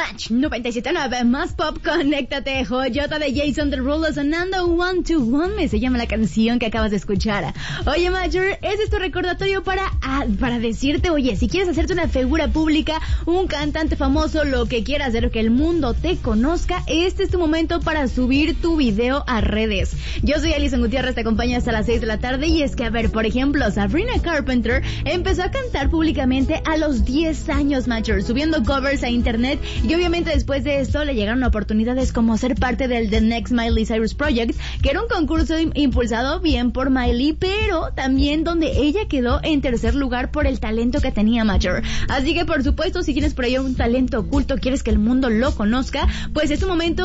Punch 97.9, más pop, conéctate. Joyota de Jason Derulo sonando One to One Me, se llama la canción que acabas de escuchar. Oye, Major, ese es tu recordatorio para decirte, oye, si quieres hacerte una figura pública, un cantante famoso, lo que quieras hacer, que el mundo te conozca, este es tu momento para subir tu video a redes. Yo soy Alison Gutiérrez, te acompaño hasta las 6 de la tarde, y es que, a ver, por ejemplo, Sabrina Carpenter empezó a cantar públicamente a los 10 años, Major, subiendo covers a internet, y obviamente después de esto le llegaron oportunidades como ser parte del The Next Miley Cyrus Project, que era un concurso impulsado bien por Miley, pero también donde ella quedó en tercer lugar por el talento que tenía, Major. Así que, por supuesto, si tienes por ahí un talento oculto, quieres que el mundo lo conozca, pues es tu momento